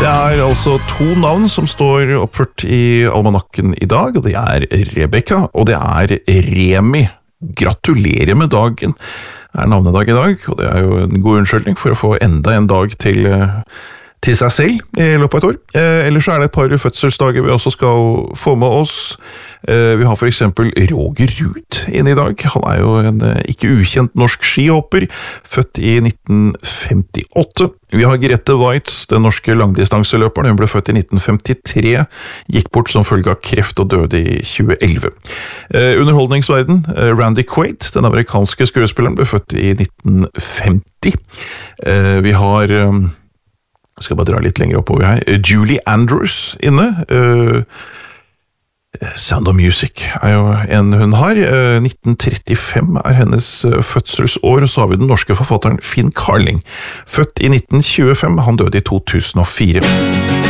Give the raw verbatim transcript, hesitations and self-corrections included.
Det er altså to navn som står oppført i almanakken i dag, og det er Rebecca, og det er Remi. Gratulerer med dagen. Det er navnedag i dag, og det er jo en god unnskyldning for å få enda en dag til, til seg selv i løpet av et år. Eh, ellers er det et par fødselsdager vi også skal få med oss. Eh, vi har for eksempel Roger Ruud inne i dag. Han er jo en ikke ukjent norsk skihopper, født i nitten femtiåtte. Vi har Grete Waitz, den norske langdistanseløperen. Hun ble født i nitten femtitre, gikk bort som følge av kreft og døde i tjue elleve. Eh, underholdningsverden, eh, Randy Quaid, den amerikanske skuespilleren, ble født i nitten femti. Eh, vi har, eh, jeg skal bare dra litt lenger oppover her, Julie Andrews inne. Eh, Sound of Music er jo en hun har. nitten trettifem er hennes fødselsår, og så har vi den norske forfatteren Finn Carling, født i nitten tjuefem, han døde i to tusen og fire.